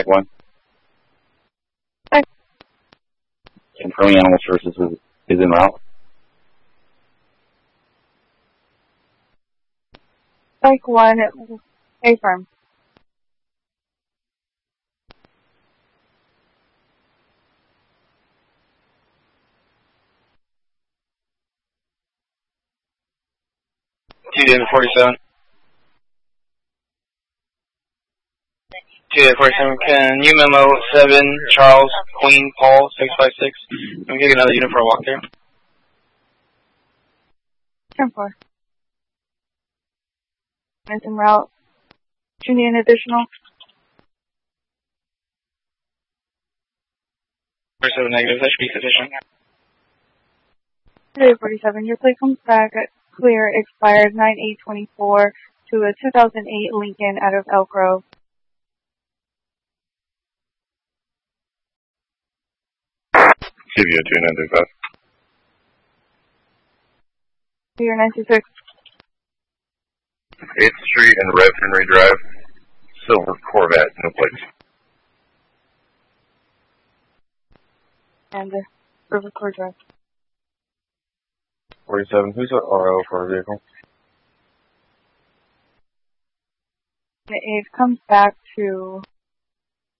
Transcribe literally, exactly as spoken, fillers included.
Tech one. Hi. Confirming Animal Services is, is en route. Tech one, A firm. Two David forty-seven. two David forty-seven, can you memo seven, Charles, Queen, Paul, six five six. Can we get another unit for a walk there? ten four. It's en route. Do you need an additional? forty-seven negative, that should be sufficient. two David forty-seven, your plate comes back at clear, expired nine eight twenty-four to a two thousand eight Lincoln out of Elk Grove. Give you a two nine three five. Your nine two six. eighth Street and Rev Henry Drive. Silver Corvette, no plates. And uh, River Core Drive. forty-seven, who's the R O for a vehicle? It comes back to